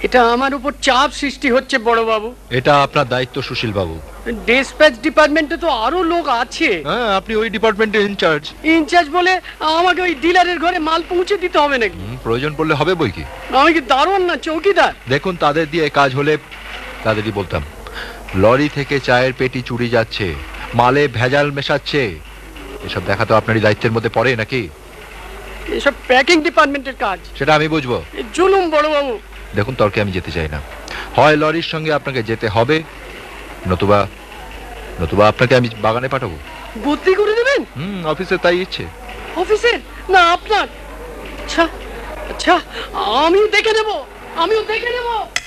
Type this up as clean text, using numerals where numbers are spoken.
এটা আমার উপর চাপ সৃষ্টি হচ্ছে বড় বাবু। এটা আপনার দায়িত্ব সুশীল বাবু। ডিসপ্যাচ ডিপার্টমেন্টে তো আরো লোক আছে। হ্যাঁ, আপনি ওই ডিপার্টমেন্টের ইনচার্জ। ইনচার্জ বলে আমাকে ওই ডিলারের ঘরে মাল পৌঁছে দিতে হবে নাকি? প্রয়োজন পড়লে হবে বই কি। আমি কি দারোয়ান না চৌকিদার? দেখুন, তাদের দিয়ে কাজ হলে তাদেরই বলতাম। লরি থেকে চায়ের পেটি চুরি যাচ্ছে, মালে ভেজাল মেশাচ্ছে, এসব দেখা তো আপনারই দায়িত্বের মধ্যে পড়ে নাকি? এসব প্যাকিং ডিপার্টমেন্টের কাজ। সেটা আমি বুঝবো। জুলুম বড় বাবু। দেখুন, তর্কে আমি যেতে চাই না। হয় লরির সঙ্গে আপনাকে যেতে হবে, নতুবা নতুবা আপনাকে আমি বাগানে পাঠাবো। বদলি করে দেবেন? অফিসে তাই ইচ্ছে। অফিসের না আপনার? আচ্ছা আচ্ছা, আমিও দেখে নেব।